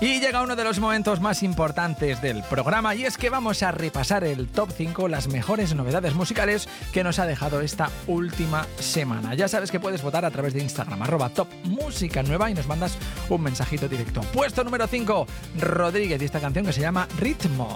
Y llega uno de los momentos más importantes del programa, y es que vamos a repasar el top 5, las mejores novedades musicales que nos ha dejado esta última semana. Ya sabes que puedes votar a través de Instagram, @topmusicanueva, y nos mandas un mensajito directo. Puesto número 5, Rodríguez, y esta canción que se llama Ritmo.